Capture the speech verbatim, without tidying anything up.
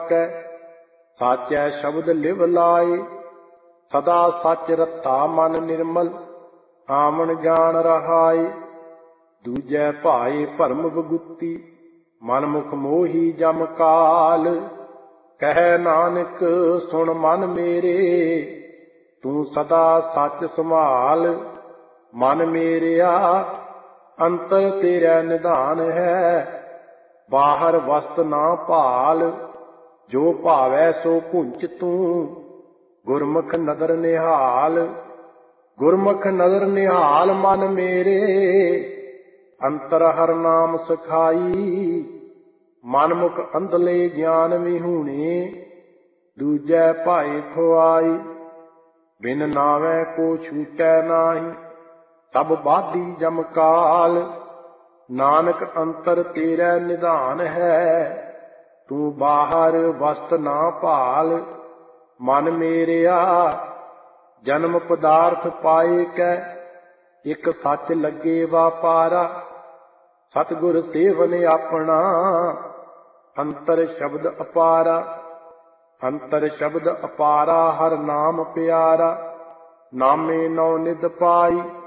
कै साचै शब्द लिव लाए। सदा सच रत्ता मन निर्मल आमन जान रहाए। दूजै भाए भरम बगुती मन मुख मोही जम काल। कह नानक सुन मन मेरे तू सदा सच संभाल। मन मेरिया अंतर तेरा निधान है बाहर वस्त ना भाल। जो भावै सो पुंच तू गुरमुख नदर निहाल। गुरमुख नदर निहाल मन मेरे अंतर हर नाम सखाई। मन मुख अंधले ज्ञान विहूणे दूजै भाए खुआई। बिन नावै को छूटै नाही सब बाधी जम काल। नानक अंतर तेरा निधान है तू बाहर वस्त ना भाल। मन मेरिया जन्म पदार्थ पाए कै इक सच लगे वापारा। सतगुर सेवन अपना अंतर शब्द अपारा। अंतर शब्द अपारा हर नाम प्यारा नामे नौ निध पाई।